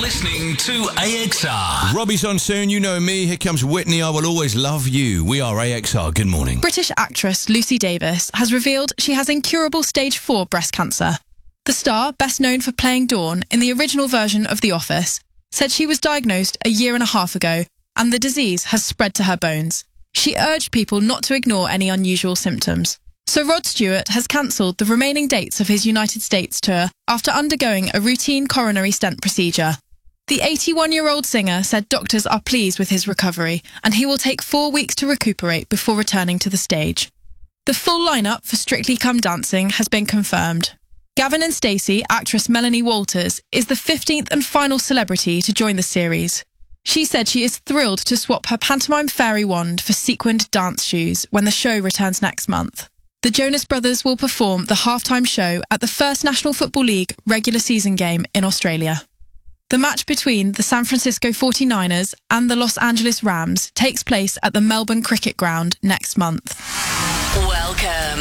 listening to AXR. Robbie's on soon, you know me. Here comes Whitney, I Will Always Love You. We are AXR, good morning. British actress Lucy Davis has revealed she has incurable stage 4 breast cancer. The star, best known for playing Dawn in the original version of The Office, said she was diagnosed a year and a half ago and the disease has spread to her bones. She urged people not to ignore any unusual symptoms. So Rod Stewart has cancelled the remaining dates of his United States tour after undergoing a routine coronary stent procedure. The 81-year-old singer said doctors are pleased with his recovery and he will take 4 weeks to recuperate before returning to the stage. The full lineup for Strictly Come Dancing has been confirmed. Gavin and Stacey, actress Melanie Walters, is the 15th and final celebrity to join the series. She said she is thrilled to swap her pantomime fairy wand for sequined dance shoes when the show returns next month. The Jonas Brothers will perform the halftime show at the first National Football League regular season game in Australia. The match between the San Francisco 49ers and the Los Angeles Rams takes place at the Melbourne Cricket Ground next month. Welcome